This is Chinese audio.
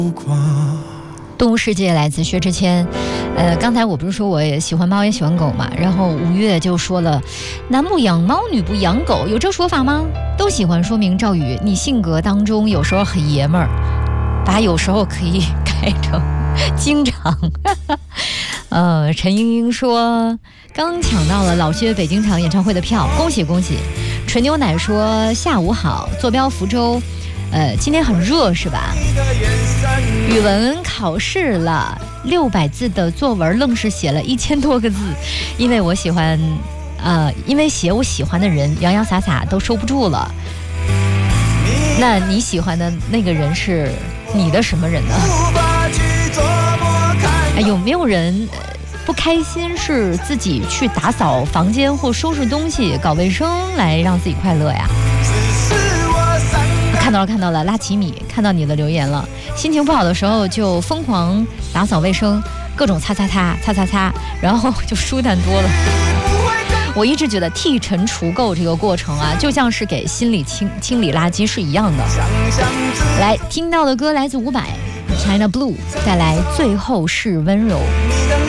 动物世界来自薛之谦。刚才我不是说我也喜欢猫也喜欢狗嘛，然后吴越就说了，男不养猫女不养狗，有这说法吗？都喜欢，说明赵宇你性格当中有时候很爷们儿，把有时候可以改成经常。陈英英说刚抢到了老薛北京场演唱会的票，恭喜恭喜。纯牛奶说下午好，坐标福州，今天很热是吧？语文考试了，600字的作文愣是写了1000多个字，因为我喜欢，因为写我喜欢的人洋洋洒洒都收不住了。那你喜欢的那个人是你的什么人呢？有没有人不开心是自己去打扫房间或收拾东西搞卫生来让自己快乐呀？看到了，拉奇米看到你的留言了。心情不好的时候就疯狂打扫卫生，各种擦，然后就舒坦多了。我一直觉得替尘除垢这个过程啊，就像是给心里清理垃圾是一样的。来，听到的歌来自伍佰 China Blue， 带来最后是温柔。